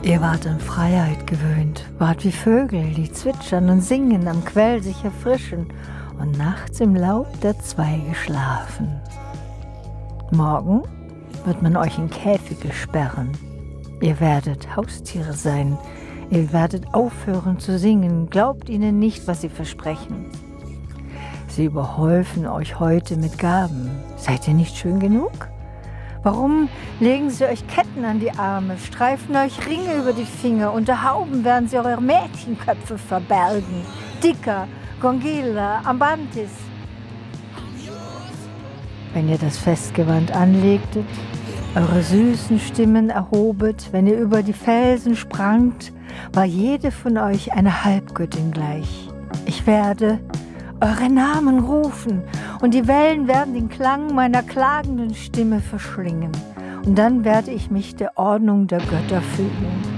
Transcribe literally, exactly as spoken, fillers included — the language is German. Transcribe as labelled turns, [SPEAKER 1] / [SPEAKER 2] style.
[SPEAKER 1] Ihr wart an Freiheit gewöhnt, wart wie Vögel, die zwitschern und singen, am Quell sich erfrischen und nachts im Laub der Zweige schlafen. Morgen wird man euch in Käfige sperren. Ihr werdet Haustiere sein, ihr werdet aufhören zu singen, glaubt ihnen nicht, was sie versprechen. Sie überhäufen euch heute mit Gaben. Seid ihr nicht schön genug? Warum legen sie euch Ketten an die Arme, streifen euch Ringe über die Finger, unter Hauben werden sie eure Mädchenköpfe verbergen? Dicker, Gongila, Ambantis. Wenn ihr das Festgewand anlegtet, eure süßen Stimmen erhobet, wenn ihr über die Felsen sprangt, war jede von euch eine Halbgöttin gleich. Ich werde eure Namen rufen und die Wellen werden den Klang meiner klagenden Stimme verschlingen. Und dann werde ich mich der Ordnung der Götter fügen.